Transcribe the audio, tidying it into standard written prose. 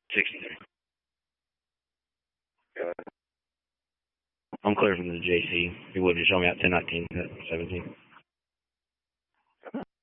63. Uh, I'm clear from the JC. He would have shown me out 10, 19, 17.